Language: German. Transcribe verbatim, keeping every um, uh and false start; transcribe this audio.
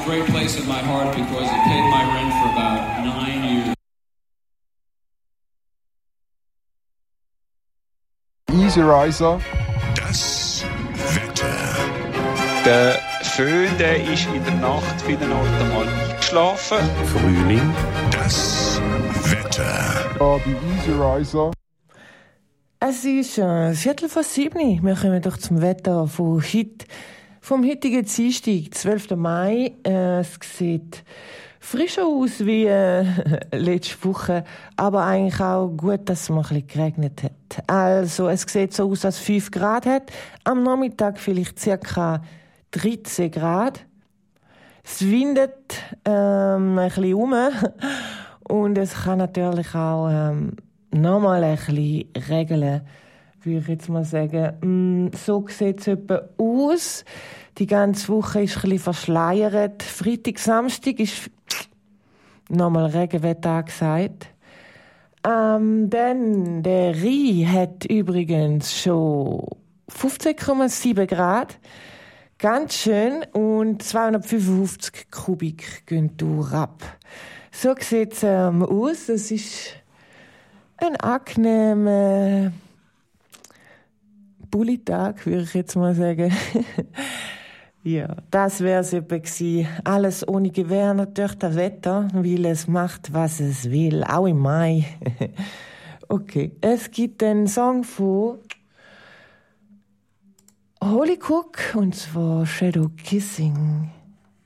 great place in my heart because it paid my rent for about nine years. Easy Riser. Das Wetter. Der Föhn, der ist in der Nacht vielen Orten mal eingeschlafen. Frühling. Das Wetter. Ja, bei Easy Riser. Es ist äh, Viertel vor sieben. Wir kommen doch zum Wetter von heute, vom heutigen Dienstag, zwölften Mai. Äh, es sieht frischer aus wie äh, letzte Woche, aber eigentlich auch gut, dass es mal ein bisschen geregnet hat. Also, es sieht so aus, dass es fünf Grad hat. Am Nachmittag vielleicht ca. dreizehn Grad. Es windet ähm, ein bisschen rum und es kann natürlich auch ähm, nochmal ein bisschen regeln, würde ich jetzt mal sagen. So sieht es etwa aus. Die ganze Woche ist ein bisschen verschleiert. Freitag, Samstag ist nochmal Regenwetter angesagt. Ähm, dann, der Rhein hat übrigens schon fünfzehn Komma sieben Grad. Ganz schön. Und zweihundertfünfundfünfzig Kubik gehen durch ab. So sieht es ähm, aus. Es ist ein angenehmer Bullitag, würde ich jetzt mal sagen. Ja, das wäre es etwa gewesen. Alles ohne Gewehr, natürlich das Wetter, weil es macht, was es will, auch im Mai. Okay, es gibt einen Song von Holly Cook, und zwar Shadow Kissing.